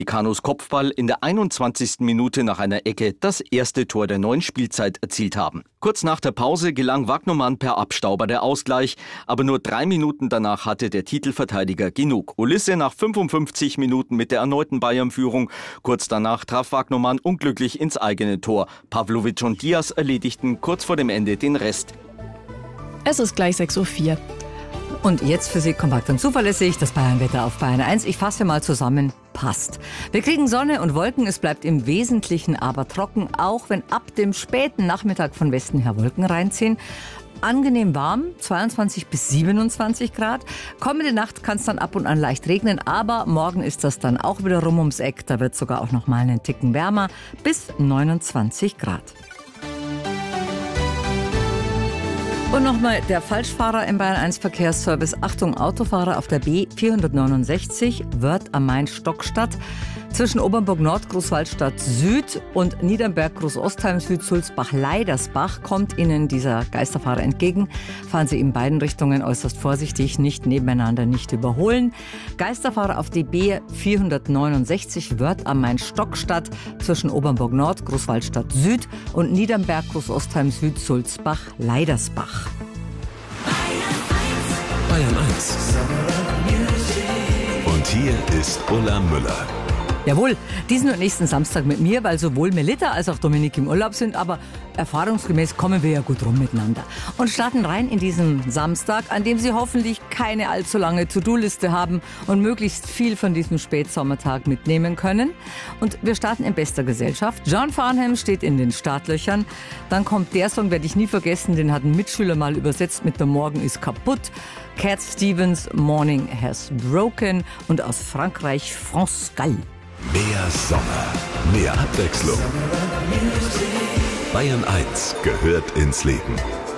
Die Kanus Kopfball in der 21. Minute nach einer Ecke das erste Tor der neuen Spielzeit erzielt haben. Kurz nach der Pause gelang Wagnermann per Abstauber der Ausgleich, aber nur 3 Minuten danach hatte der Titelverteidiger genug. Ulisse nach 55 Minuten mit der erneuten Bayern-Führung. Kurz danach traf Wagnermann unglücklich ins eigene Tor. Pavlovic und Diaz erledigten kurz vor dem Ende den Rest. Es ist gleich 6:04 Uhr. Und jetzt für Sie kompakt und zuverlässig das Bayernwetter auf Bayern 1. Ich fasse mal zusammen. Passt. Wir kriegen Sonne und Wolken, es bleibt im Wesentlichen aber trocken, auch wenn ab dem späten Nachmittag von Westen her Wolken reinziehen. Angenehm warm, 22 bis 27 Grad. Kommende Nacht kann es dann ab und an leicht regnen, aber morgen ist das dann auch wieder rum ums Eck. Da wird es sogar auch noch mal einen Ticken wärmer, bis 29 Grad. Und nochmal der Falschfahrer im Bayern 1 Verkehrsservice. Achtung, Autofahrer auf der B 469 Wörth am Main Stockstadt. Zwischen Obernburg Nord, Großwaldstadt Süd und Niedernberg, Großostheim Süd, Sulzbach, Leidersbach kommt Ihnen dieser Geisterfahrer entgegen. Fahren Sie in beiden Richtungen äußerst vorsichtig, nicht nebeneinander, nicht überholen. Geisterfahrer auf die B 469 Wörth am Main Stockstadt zwischen Obernburg Nord, Großwaldstadt Süd und Niedernberg, Großostheim Süd, Sulzbach, Leidersbach. Bayern 1. Und hier ist Ulla Müller. Jawohl, diesen und nächsten Samstag mit mir, weil sowohl Melitta als auch Dominik im Urlaub sind, aber erfahrungsgemäß kommen wir ja gut rum miteinander. Und starten rein in diesen Samstag, an dem Sie hoffentlich keine allzu lange To-Do-Liste haben und möglichst viel von diesem Spätsommertag mitnehmen können. Und wir starten in bester Gesellschaft. John Farnham steht in den Startlöchern. Dann kommt der Song, werde ich nie vergessen, den hat ein Mitschüler mal übersetzt mit "Der Morgen ist kaputt". Cat Stevens, Morning Has Broken und aus Frankreich France Gall. Mehr Sommer, mehr Abwechslung. Bayern 1 gehört ins Leben.